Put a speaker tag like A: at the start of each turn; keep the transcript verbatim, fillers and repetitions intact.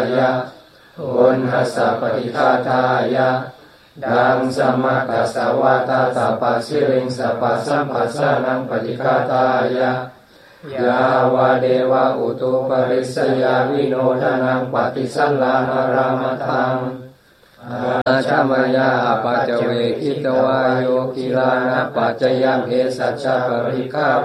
A: ยะอุณหสปฏิฆาทายะดังสมะกัสสวะตาตาปัสสิริงสัพพสัมปัสสะนังปฏิฆาทายะยาวาเดวะอุตุปริสยาวิโนทานังปฏิสัลลานารามทังอาชามายาปัจเจเวคิตวายโยกิลานะปัจจยัมเอสัจจปริฆา